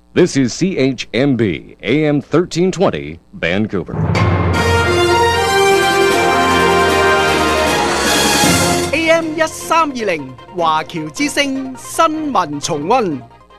This is CHMB AM 1320 Vancouver. AM 1320華僑之聲新聞重溫。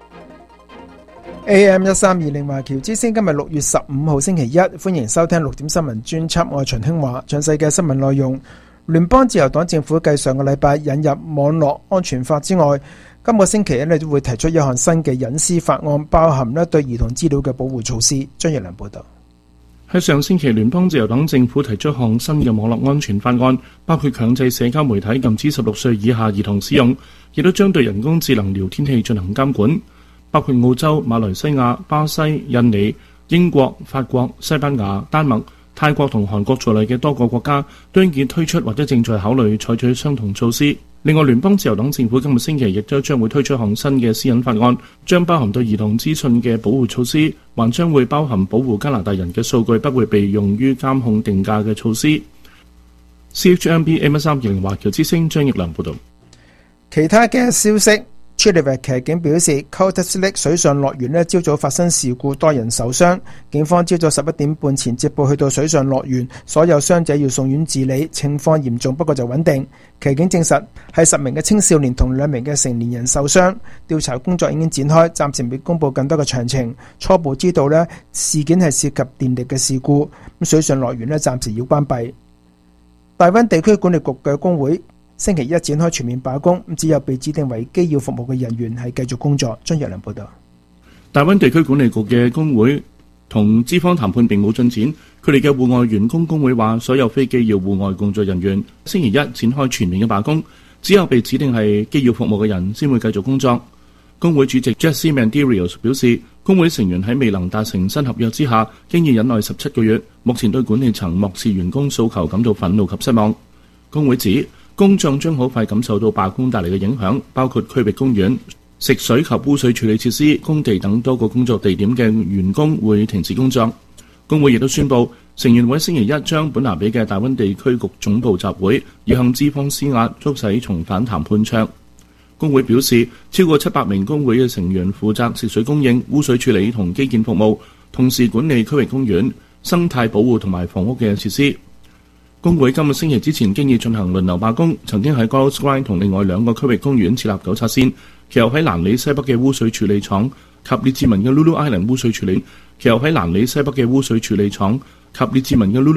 AM 1320華僑之聲今日6月15號星期一，歡迎收聽6點新聞專輯，我係秦興華。詳細嘅新聞內容，聯邦自由黨政府繼上個禮拜引入網絡安全法之外，今個星期都會提出一項新嘅隱私法案，包含對兒童資料嘅保護措施。張奕良報道。 喺上星期，聯邦自由黨政府提出一項新嘅網絡安全法案，包括強制社交媒體禁止16歲以下兒童使用，亦都將對人工智能聊天器進行監管。包括澳洲、馬來西亞、巴西、印尼、英國、法國、西班牙、丹麥、泰國同韓國在內嘅多個國家都已經推出或者正在考慮採取相同措施。另外，聯邦自由黨政府今個星期亦都將會推出一項新嘅私隱法案，將包含對兒童資訊嘅保護措施，還將會包含保護加拿大人嘅數據不會被用於監控定價嘅措施。CHMB AM1320華僑之聲張奕良報導。 其他嘅消息。Chilliwack 騎警表示 Cultus Lake 水上樂園朝早發生事故，多人受傷。警方朝早11點半前接報去到水上樂園，所有傷者要送院治理，情況嚴重不過就穩定。騎警證實係10名嘅青少年同2名嘅成年人受傷，調查工作已經展開，暫時未公布更多嘅詳情。初步知道事件係涉及電力嘅事故，水上樂園暫時要關閉。大溫地區管理局嘅工會星期一展開全面罷工，只有被指定為機要服務嘅人員係繼續工作。張若良報道。 大溫地區管理局嘅工會同資方談判並冇進展，佢哋嘅戶外員工工會話，所有非機要戶外工作人員星期一展開全面嘅罷工，只有被指定係機要服務嘅人先會繼續工作。工會主席 Jesse Mandirios 表示，工會成員喺未能達成新合約之下，經已忍耐17個月，目前對管理層漠視員工訴求感到憤怒及失望。工會指工眾將好快感受到罷工帶嚟嘅影響，包括區域公園、食水及污水處理設施、工地等多個工作地點嘅員工會停止工作。工會亦都宣布，成員會星期一將本拿比嘅大溫地區局總部集會，以向資方施壓，促使重返談判桌。工會表示，超過700名工會嘅成員負責食水供應、污水處理同基建服務，同時管理區域公園、生態保護同埋房屋嘅設施。工會今個星期之前經已進行輪流罷工，曾經喺 Golders Grant 同另外2個區域公園設立糾察線，其後喺蘭里西北嘅污水處理廠及列治文嘅 Lulu Island 污水處理，其後喺蘭里西北嘅污水處理廠及列治文嘅 Lulu